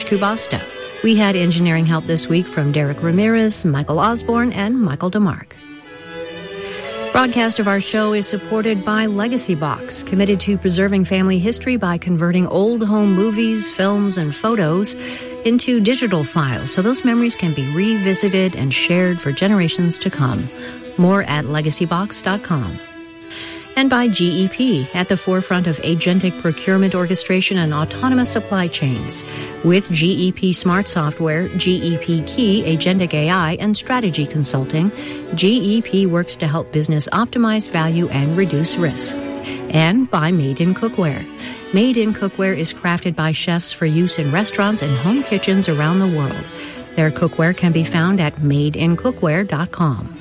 Kubasta. We had engineering help this week from Derek Ramirez, Michael Osborne, and Michael DeMarc. Broadcast of our show is supported by Legacy Box, committed to preserving family history by converting old home movies, films, and photos into digital files so those memories can be revisited and shared for generations to come. More at legacybox.com. And by GEP, at the forefront of agentic procurement orchestration and autonomous supply chains. With GEP Smart Software, GEP Key, Agentic AI, and Strategy Consulting, GEP works to help business optimize value and reduce risk. And by Made in Cookware. Made in Cookware is crafted by chefs for use in restaurants and home kitchens around the world. Their cookware can be found at madeincookware.com.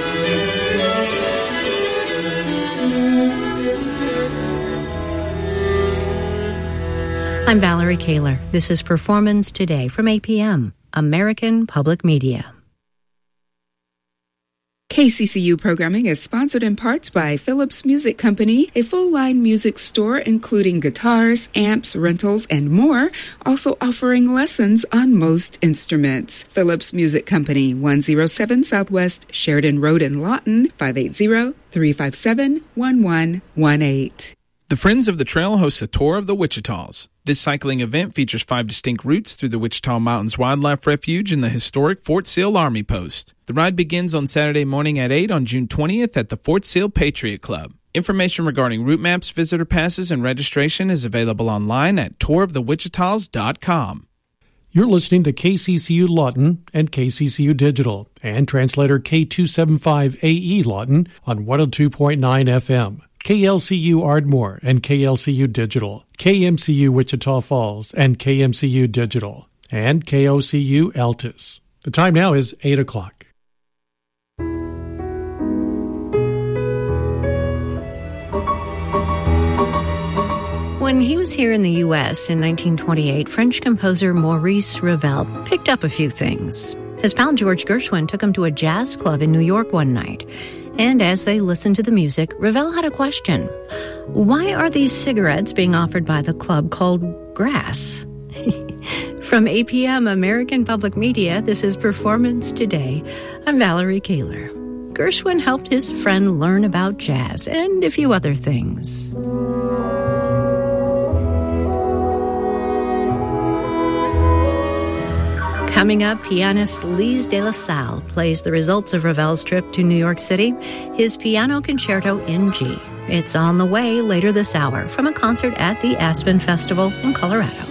I'm Valerie Kaler. This is Performance Today from APM, American Public Media. KCCU programming is sponsored in part by Philips Music Company, a full-line music store including guitars, amps, rentals, and more, also offering lessons on most instruments. Philips Music Company, 107 Southwest Sheridan Road in Lawton, 580-357-1118. The Friends of the Trail hosts a tour of the Wichitas. This cycling event features 5 distinct routes through the Wichita Mountains Wildlife Refuge and the historic Fort Sill Army Post. The ride begins on Saturday morning at 8 on June 20th at the Fort Sill Patriot Club. Information regarding route maps, visitor passes, and registration is available online at tourofthewichitas.com. You're listening to KCCU Lawton and KCCU Digital and translator K275AE Lawton on 102.9 FM. KLCU Ardmore and KLCU Digital, KMCU Wichita Falls and KMCU Digital, and KOCU Altus. The time now is 8 o'clock. When he was here in the U.S. in 1928, French composer Maurice Ravel picked up a few things. His pal George Gershwin took him to a jazz club in New York one night. And as they listened to the music, Ravel had a question. Why are these cigarettes being offered by the club called grass? From APM, American Public Media, this is Performance Today. I'm Valerie Kaler. Gershwin helped his friend learn about jazz and a few other things. Coming up, pianist Lise de la Salle plays the results of Ravel's trip to New York City, his Piano Concerto in G. It's on the way later this hour from a concert at the Aspen Festival in Colorado.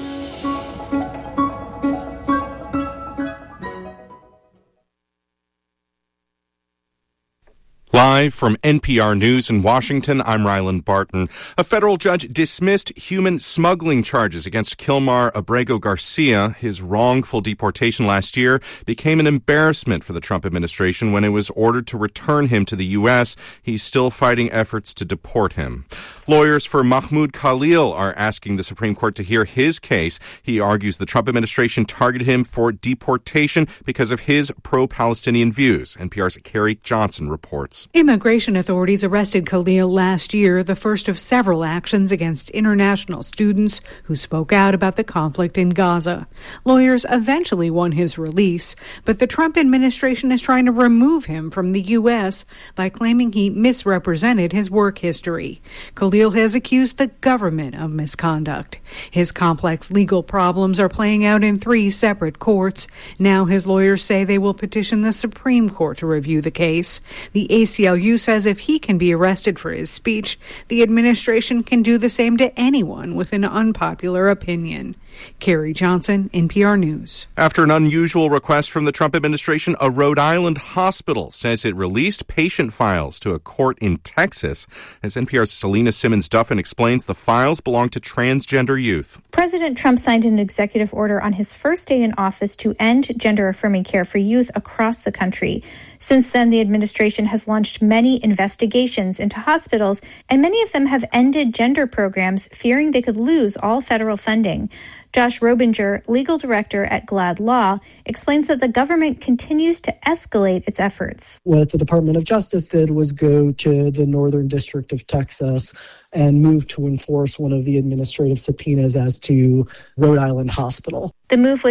Live from NPR News in Washington, I'm Ryland Barton. A federal judge dismissed human smuggling charges against Kilmar Abrego Garcia. His wrongful deportation last year became an embarrassment for the Trump administration when it was ordered to return him to the U.S. He's still fighting efforts to deport him. Lawyers for Mahmoud Khalil are asking the Supreme Court to hear his case. He argues the Trump administration targeted him for deportation because of his pro-Palestinian views. NPR's Carrie Johnson reports. Immigration authorities arrested Khalil last year, the first of several actions against international students who spoke out about the conflict in Gaza. Lawyers eventually won his release, but the Trump administration is trying to remove him from the U.S. by claiming he misrepresented his work history. Khalil has accused the government of misconduct. His complex legal problems are playing out in 3 separate courts. Now his lawyers say they will petition the Supreme Court to review the case. The ACLU says if he can be arrested for his speech, the administration can do the same to anyone with an unpopular opinion. Carrie Johnson, NPR News. After an unusual request from the Trump administration, a Rhode Island hospital says it released patient files to a court in Texas. As NPR's Selena Simmons-Duffin explains, the files belong to transgender youth. President Trump signed an executive order on his first day in office to end gender-affirming care for youth across the country. Since then, the administration has launched many investigations into hospitals, and many of them have ended gender programs, fearing they could lose all federal funding. Josh Robinger, legal director at GLAD Law, explains that the government continues to escalate its efforts. What the Department of Justice did was go to the Northern District of Texas and move to enforce one of the administrative subpoenas as to Rhode Island Hospital. The move was